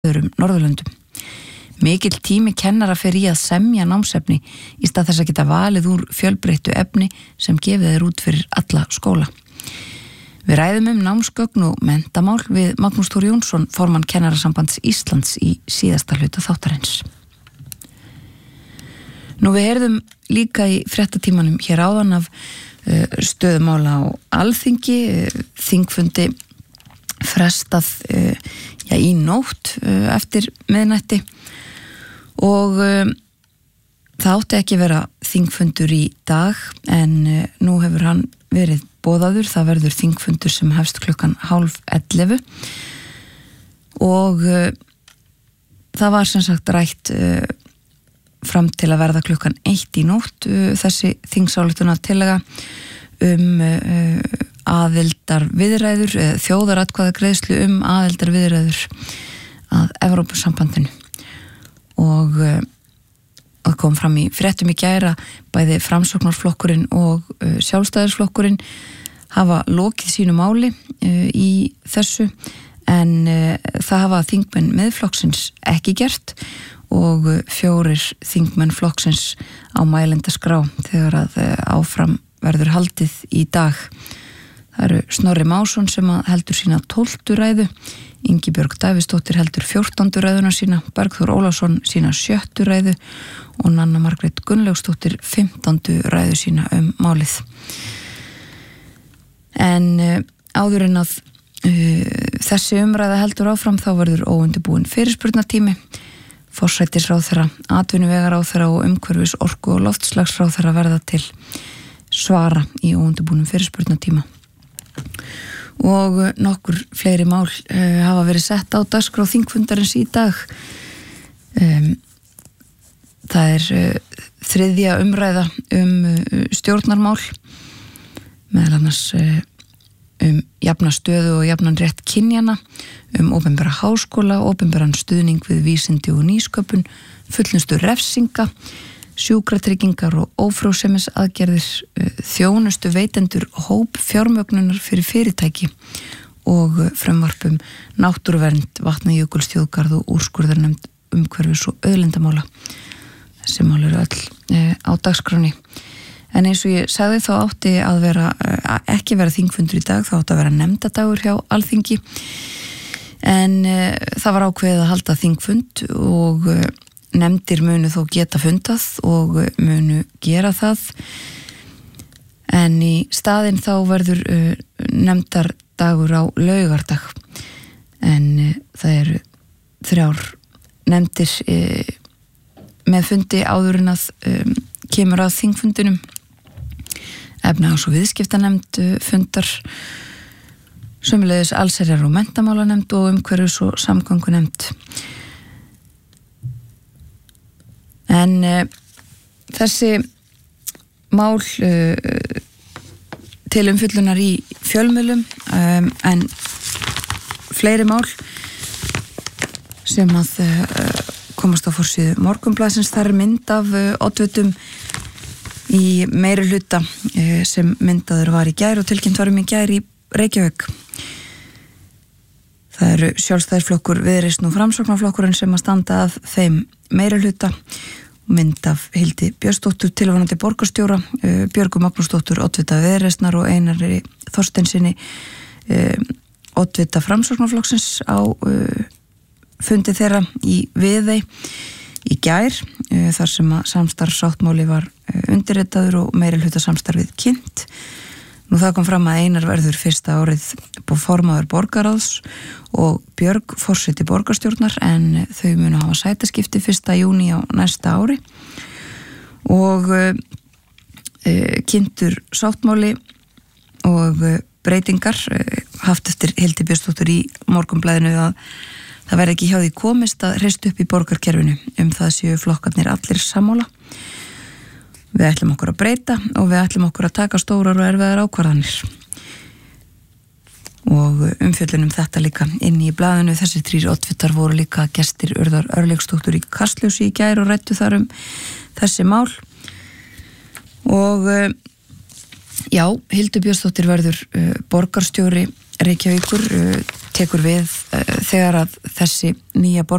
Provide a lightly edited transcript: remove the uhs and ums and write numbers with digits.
öðrum Norðurlöndum. Mikill tími kennara fer í að semja námsefni í stað þess að geta valið úr fjölbreyttu efni sem gefið er út fyrir alla skóla. Við ræðum námsgögn og menntamál við Magnús Þór Jónsson, formann Kennarasambands Íslands í síðasta hluta þáttarins. Nú við heyrðum líka í fréttatímanum hér áðan af stöðumála á Alþingi, þingfundi frestað í nótt eftir miðnætti og það átti ekki vera þingfundur í dag en nú hefur hann verið boðaður. Það verður þingfundur sem hefst klukkan 10:30 og það var sem sagt rætt fram til að verða klukkan 1 í nótt þessi þingsályktunartillaga aðildarviðræður, þjóðaratkvæðagreiðslu aðildarviðræður að Evrópusambandinu og það kom fram í fréttum í gær að bæði Framsóknarflokkurinn og Sjálfstæðisflokkurinn hafa lokið sínu máli í þessu en það hafa þingmenn miðflokksins ekki gert og 4 þingmenn flokksins á mælendaskrá þegar að áfram verður haldið í dag. Það eru Snorri Másson sem heldur sína 12. ræðu, Ingibjörg Davíðsdóttir heldur 14. ræðuna sína, Bergþór Ólason sína 7. ræðu og Nanna Margrét Gunnlaugsdóttir 15. ræðu sína málið. En áður en að þessi umræða heldur áfram þá verður óundirbúin fyrirspurnatími. Forsætisráðherra, atvinnuvegaráðherra og umhverfis orku og loftslagsráðherra verða til svara í óundirbúnum fyrirspurnatíma. Og nokkur fleiri mál hafa verið sett á dagskrá þingfundarins í dag. Það er 3. umræða stjórnarmál, meðal annars jafna stöðu og jafnan rétt kynjana, opinbera háskóla, opinberan stuðning við vísindi og nýsköpun, fullnustu refsinga, sjúkratryggingar og ófrjósemisaðgerðir, þjónustu veitendur hóp fjármögnunar fyrir fyrirtæki og frumvarpum náttúruvernd, vatnajökulsþjóðgarð og úrskurðarnefnd umhverfis og auðlindamála. Þessi mál eru öll á dagskránni. En eins og ég sagði þá átti að ekki vera þingfundur í dag, þá átti að vera nefndadagur hjá Alþingi. En það var ákveðið að halda þingfund og nefndir munu þó geta fundað og munu gera það. En í staðinn þá verður nefndardagur á laugardag. En það eru 3 nefndir með fundi áður en að kemur að þingfundinum. Efnahags- og viðskiptanefnd fundar, sömuleiðis allsherjar- og menntamálanefnd og umhverfis- og samgöngunefnd. En þessi mál til umfjöllunar í fjölmiðlum en fleiri mál sem að komast á forsíðu Morgunblaðsins. Það er mynd af oddvitum í meirihluta sem myndaður var í gær og tilkynnt var í gær í Reykjavík. Það eru Sjálfstæðisflokkur, Viðreisn og Framsóknarflokkurinn sem að standa að þeim meirihluta. Mynd af Hildi Björnsdóttur, tilvonandi borgarstjóra, Björgu Magnúsdóttur, oddvita Viðreisnar og Einari Þorsteinssyni, oddvita Framsóknarflokksins á fundi þeirra í Viðey í gær, þar sem að samstarfssáttmáli var undirritaður og meirihluta samstarfið kynnt. Nú það kom fram að Einar verður fyrsta árið formaður borgaráðs og Björg forseti borgarstjórnar en þau munu hafa sætaskipti 1. júní á næsta ári og kynntur sáttmáli og breytingar haft eftir Hildi Björnsdóttur í Morgunblaðinu að það verði ekki hjá því komist að hrista upp í borgarkerfinu það séu flokkarnir allir sammála. Við ætlum okkur að breyta og við ætlum okkur að taka stórar og erfiðar ákvarðanir. Og umfjöllun þetta líka inni í blaðinu. Þessi 3 oddvitar voru líka gestir Urðar Örlygsdóttur í Kastljósi í gær og ræddu þar þessi mál. Og já, Hildur Björnsdóttir verður borgarstjóri Reykjavíkur tekur við þegar að þessi nýja borg